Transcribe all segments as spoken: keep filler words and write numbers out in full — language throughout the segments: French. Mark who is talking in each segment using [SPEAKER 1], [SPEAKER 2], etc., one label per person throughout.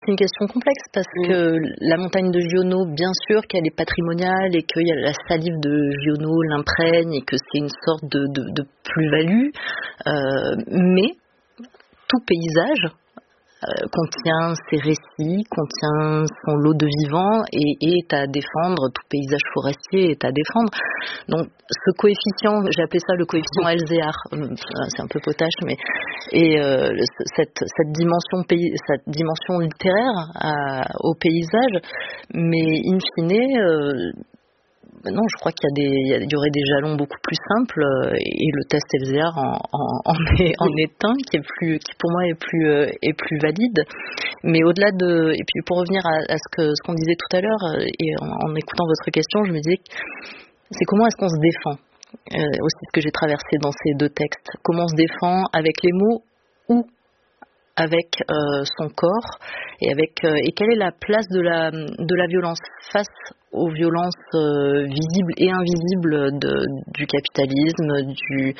[SPEAKER 1] une question complexe parce mmh. que la montagne de Giono, bien sûr qu'elle est patrimoniale et que la salive de Giono l'imprègne et que c'est une sorte de, de, de plus-value, euh, mais tout paysage euh, contient ses récits, contient son lot de vivants et, et est à défendre, tout paysage forestier est à défendre. Donc ce coefficient, j'ai appelé ça le coefficient Elzéar, c'est un peu potache, mais et euh, cette, cette dimension pays, cette dimension littéraire à, au paysage, mais in fine, euh, non, je crois qu'il y a des, il y aurait des jalons beaucoup plus simples et le test Elzéar en, en, en, est, en est un qui est plus, qui pour moi est plus, est plus valide. Mais au-delà de, et puis pour revenir à, à ce que, ce qu'on disait tout à l'heure et en, en écoutant votre question, je me disais, c'est comment est-ce qu'on se défend, euh, aussi ce que j'ai traversé dans ces deux textes. Comment on se défend avec les mots ou avec euh, son corps et avec euh, et quelle est la place de la de la violence face aux violences euh, visibles et invisibles de, du capitalisme, du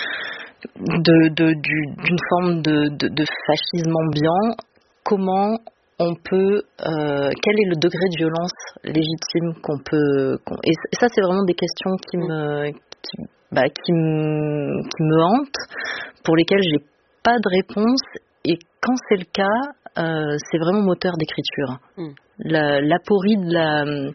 [SPEAKER 1] de, de du, d'une forme de, de, de fascisme ambiant. Comment on peut euh, quel est le degré de violence légitime qu'on peut qu'on, et, et ça c'est vraiment des questions qui me qui, bah, qui me qui me hantent, pour lesquelles j'ai pas de réponse. Et quand c'est le cas, euh, c'est vraiment moteur d'écriture. Mm. La, l'aporie de la, de,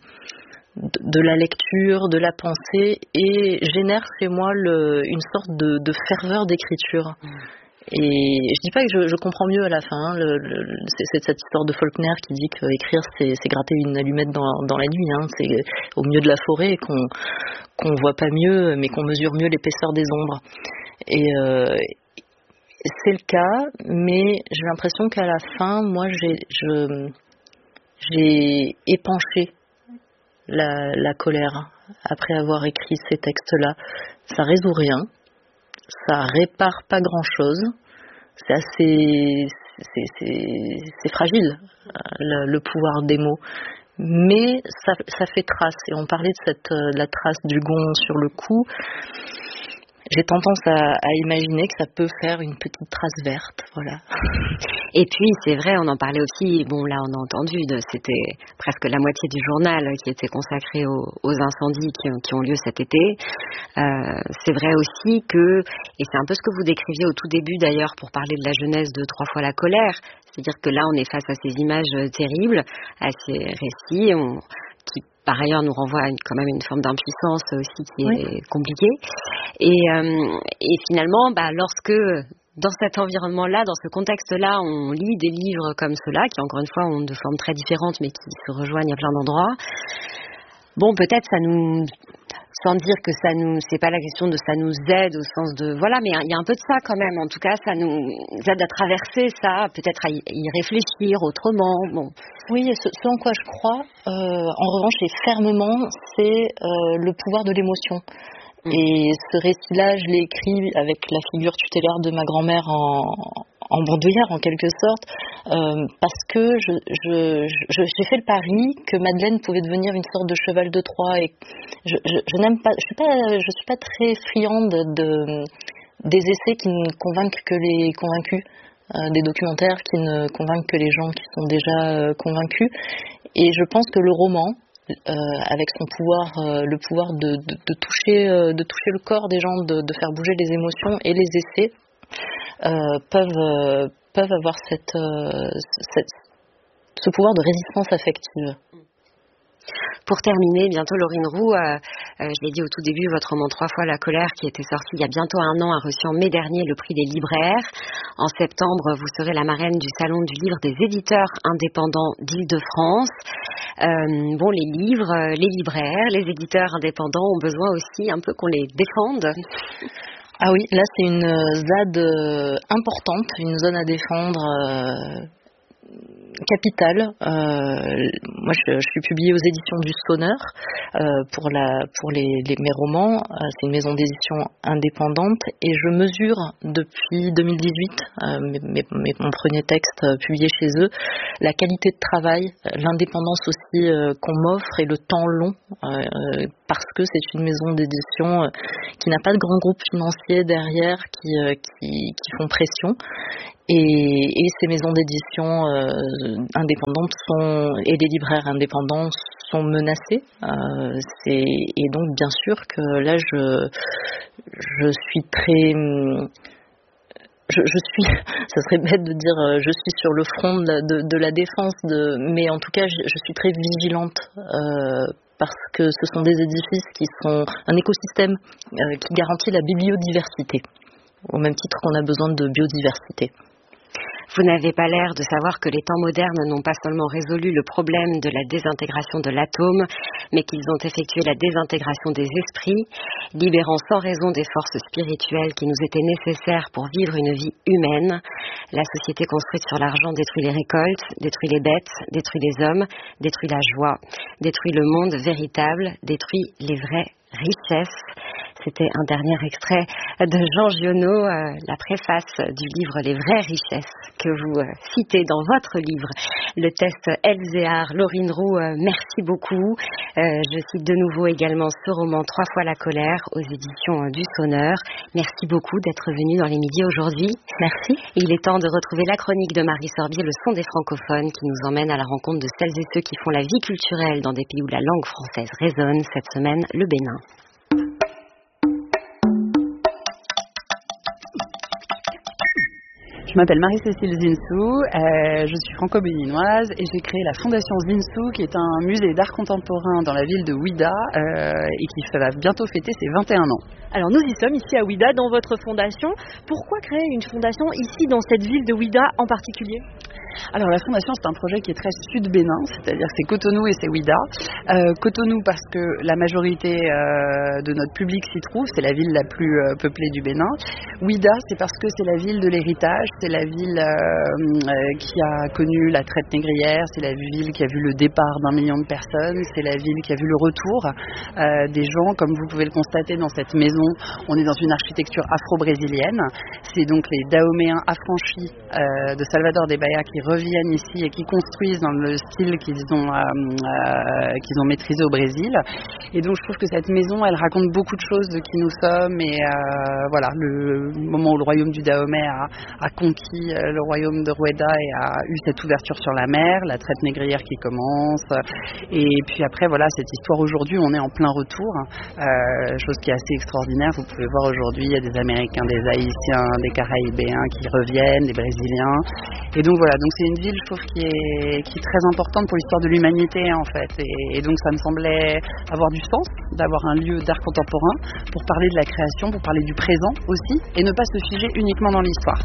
[SPEAKER 1] de la lecture, de la pensée, et génère chez moi le, une sorte de, de ferveur d'écriture. Mm. Et je dis pas que je, je comprends mieux à la fin. Hein, le, le, c'est, c'est cette histoire de Faulkner qui dit qu'écrire c'est, c'est gratter une allumette dans, dans la nuit. Hein, c'est au milieu de la forêt qu'on qu'on voit pas mieux, mais qu'on mesure mieux l'épaisseur des ombres. Et euh, c'est le cas, mais j'ai l'impression qu'à la fin, moi, j'ai, je, j'ai épanché la, la colère après avoir écrit ces textes-là. Ça résout rien, ça répare pas grand-chose, c'est assez, c'est, c'est, c'est fragile, le, le pouvoir des mots. Mais ça, ça fait trace. Et on parlait de cette, de la trace du gond sur le cou. J'ai tendance à, à imaginer que ça peut faire une petite trace verte, voilà.
[SPEAKER 2] Et puis, c'est vrai, on en parlait aussi, bon là on a entendu, de, c'était presque la moitié du journal qui était consacré aux, aux incendies qui, qui ont lieu cet été. Euh, c'est vrai aussi que, et c'est un peu ce que vous décriviez au tout début d'ailleurs pour parler de la jeunesse de Trois fois la colère, c'est-à-dire que là on est face à ces images terribles, à ces récits, on... qui par ailleurs nous renvoie à une, quand même une forme d'impuissance aussi qui est oui. compliquée. Et, euh, et finalement, bah, lorsque dans cet environnement-là, dans ce contexte-là, on lit des livres comme ceux-là, qui encore une fois ont de formes très différentes, mais qui se rejoignent à plein d'endroits, bon, peut-être ça nous... sans dire que ça nous, c'est pas la question de ça nous aide au sens de, voilà, mais il y a un peu de ça quand même. En tout cas, ça nous aide à traverser ça, peut-être à y, y réfléchir autrement. Bon.
[SPEAKER 1] Oui, ce, ce en quoi je crois, euh, en revanche, et fermement, c'est euh, le pouvoir de l'émotion. Mmh. Et ce récit-là, je l'ai écrit avec la figure tutélaire de ma grand-mère en, en bandoulière, en quelque sorte, euh, parce que je, je, je, j'ai fait le pari que Madeleine pouvait devenir une sorte de cheval de Troie. Et je, je, je n'aime pas, je suis pas, je suis pas très friande de, des essais qui ne convainquent que les convaincus. Euh, des documentaires qui ne convainquent que les gens qui sont déjà euh, convaincus. Et je pense que le roman, euh, avec son pouvoir, euh, le pouvoir de, de, de toucher, euh, de toucher le corps des gens, de, de faire bouger les émotions et les essais, euh, peuvent, euh, peuvent avoir cette, euh, cette, ce pouvoir de résistance affective.
[SPEAKER 2] Pour terminer, bientôt Laurine Roux, euh, euh, je l'ai dit au tout début, votre roman Trois fois la colère, qui était sorti il y a bientôt un an, a reçu en mai dernier le prix des libraires. En septembre, vous serez la marraine du Salon du livre des éditeurs indépendants d'Île-de-France. Euh, bon, les livres, les libraires, les éditeurs indépendants ont besoin aussi un peu qu'on les défende.
[SPEAKER 1] Ah oui, là c'est une Z A D importante, une zone à défendre euh, capitale. Euh, moi je, je suis publiée aux éditions du Sonneur euh, pour, la, pour les, les, mes romans. Euh, c'est une maison d'édition indépendante et je mesure depuis deux mille dix-huit, euh, mes, mes, mes, mon premier texte euh, publié chez eux, la qualité de travail, l'indépendance aussi euh, qu'on m'offre et le temps long. Euh, parce que c'est une maison d'édition euh, qui n'a pas de grand groupe financier derrière qui, euh, qui, qui font pression. Et, et ces maisons d'édition euh, indépendantes sont, et les libraires indépendants sont menacés. Euh, c'est, et donc, bien sûr que là, je, je suis très... Je, je suis, ça serait bête de dire euh, je suis sur le front de, de, de la défense, de, mais en tout cas, je, je suis très vigilante euh, parce que ce sont des édifices qui sont un écosystème euh, qui garantit la biodiversité, au même titre qu'on a besoin de biodiversité.
[SPEAKER 2] Vous n'avez pas l'air de savoir que les temps modernes n'ont pas seulement résolu le problème de la désintégration de l'atome, mais qu'ils ont effectué la désintégration des esprits, libérant sans raison des forces spirituelles qui nous étaient nécessaires pour vivre une vie humaine. La société construite sur l'argent détruit les récoltes, détruit les bêtes, détruit les hommes, détruit la joie, détruit le monde véritable, détruit les vraies richesses. C'était un dernier extrait de Jean Giono, euh, la préface du livre Les vraies richesses que vous euh, citez dans votre livre, le test Elzéar. Laurine Roux, euh, merci beaucoup. Euh, je cite de nouveau également ce roman Trois fois la colère aux éditions euh, du Sonneur. Merci beaucoup d'être venu dans les midis aujourd'hui.
[SPEAKER 1] Merci.
[SPEAKER 2] Il est temps de retrouver la chronique de Marie Sorbier, le son des francophones, qui nous emmène à la rencontre de celles et ceux qui font la vie culturelle dans des pays où la langue française résonne. Cette semaine, le Bénin.
[SPEAKER 3] Je m'appelle Marie-Cécile Zinsou, euh, je suis franco-béninoise et j'ai créé la Fondation Zinsou qui est un musée d'art contemporain dans la ville de Ouidah euh, et qui va bientôt fêter ses vingt et un ans.
[SPEAKER 4] Alors nous y sommes ici à Ouidah dans votre fondation. Pourquoi créer une fondation ici dans cette ville de Ouidah en particulier ?
[SPEAKER 3] Alors la fondation, c'est un projet qui est très sud-bénin, c'est-à-dire c'est Cotonou et c'est Ouidah. Euh, Cotonou parce que la majorité euh, de notre public s'y trouve, c'est la ville la plus euh, peuplée du Bénin. Ouidah, c'est parce que c'est la ville de l'héritage, c'est la ville euh, euh, qui a connu la traite négrière, c'est la ville qui a vu le départ d'un million de personnes, c'est la ville qui a vu le retour euh, des gens, comme vous pouvez le constater dans cette maison. On est dans une architecture afro-brésilienne, c'est donc les Dahoméens affranchis euh, de Salvador de Bahia qui reviennent ici et qui construisent dans le style qu'ils ont, euh, euh, qu'ils ont maîtrisé au Brésil. Et donc je trouve que cette maison, elle raconte beaucoup de choses de qui nous sommes et euh, voilà, le moment où le royaume du Dahomey a, a conquis euh, le royaume de Rueda et a eu cette ouverture sur la mer, la traite négrière qui commence. Et puis après, voilà, cette histoire aujourd'hui, on est en plein retour, euh, chose qui est assez extraordinaire. Vous pouvez voir aujourd'hui, il y a des Américains, des Haïtiens, des Caraïbéens qui reviennent, des Brésiliens. Et donc voilà, donc c'est une ville, je trouve, qui est, qui est très importante pour l'histoire de l'humanité, en fait. Et, et donc ça me semblait avoir du sens d'avoir un lieu d'art contemporain pour parler de la création, pour parler du présent aussi, et ne pas se figer uniquement dans l'histoire.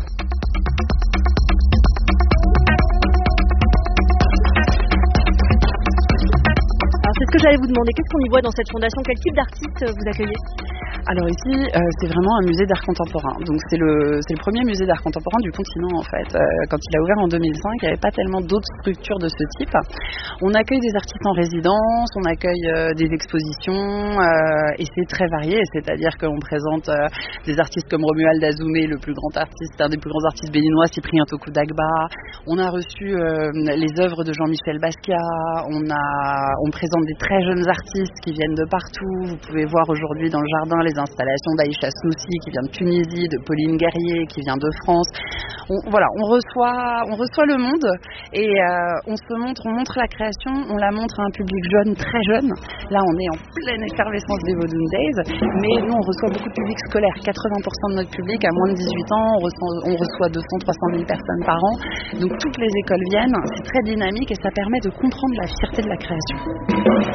[SPEAKER 4] Alors c'est ce que j'allais vous demander, qu'est-ce qu'on y voit dans cette fondation ? Quel type d'artistes vous accueillez ?
[SPEAKER 3] Alors ici, euh, c'est vraiment un musée d'art contemporain. Donc c'est le, c'est le premier musée d'art contemporain du continent en fait. Euh, quand il a ouvert en deux mille cinq, il n'y avait pas tellement d'autres structures de ce type. On accueille des artistes en résidence, on accueille euh, des expositions euh, et c'est très varié. C'est-à-dire qu'on présente euh, des artistes comme Romuald Azoumé, le plus grand artiste, un des plus grands artistes béninois, Cyprien Tokou Dagba. On a reçu euh, les œuvres de Jean-Michel Basquiat. On a, on présente des très jeunes artistes qui viennent de partout. Vous pouvez voir aujourd'hui dans le jardin les installations d'Aïcha Snoussi qui vient de Tunisie, de Pauline Guerrier qui vient de France. On, voilà, on reçoit, on reçoit le monde et euh, on se montre, on montre la création, on la montre à un public jeune, très jeune. Là, on est en pleine effervescence des Vodun Days, mais nous, on reçoit beaucoup de public scolaire. quatre-vingts pour cent de notre public a moins de dix-huit ans, on reçoit, on reçoit deux cents à trois cent mille personnes par an. Donc toutes les écoles viennent, c'est très dynamique et ça permet de comprendre la fierté de la création.